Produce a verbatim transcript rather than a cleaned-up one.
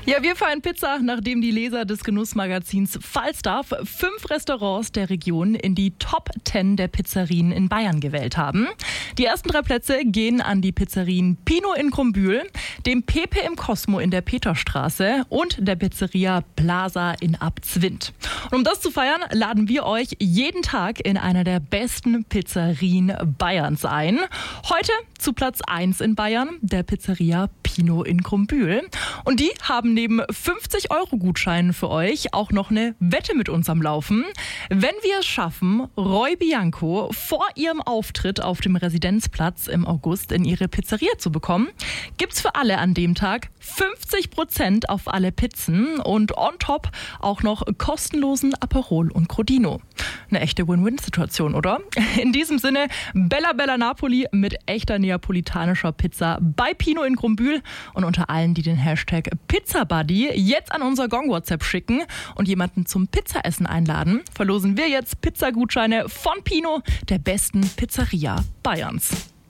Ja, wir feiern Pizza, nachdem die Leser des Genussmagazins Falstaff fünf Restaurants der Region in die Top zehn der Pizzerien in Bayern gewählt haben. Die ersten drei Plätze gehen an die Pizzerien Pino in Krumbühl, dem Pepe im Cosmo in der Peterstraße und der Pizzeria Plaza in Abzwind. Und um das zu feiern, laden wir euch jeden Tag in einer der besten Pizzerien Bayerns ein. Heute zu Platz eins in Bayern, der Pizzeria Pino in Krumbühl. Und die haben neben fünfzig Euro Gutscheinen für euch auch noch eine Wette mit uns am Laufen. Wenn wir es schaffen, Roy Bianco vor ihrem Auftritt auf dem Residenzplatz im August in ihre Pizzeria zu bekommen, gibt's für alle an dem Tag fünfzig Prozent auf alle Pizzen und on top auch noch kostenlosen Aperol und Crodino. Eine echte Win-Win-Situation, oder? In diesem Sinne, Bella Bella Napoli mit echter neapolitanischer Pizza bei Pino in Krumbühl und unter allen, die den Hashtag PizzaBuddy jetzt an unser Gong-WhatsApp schicken und jemanden zum Pizzaessen einladen, verlosen wir jetzt Pizzagutscheine von Pino, der besten Pizzeria Bayerns.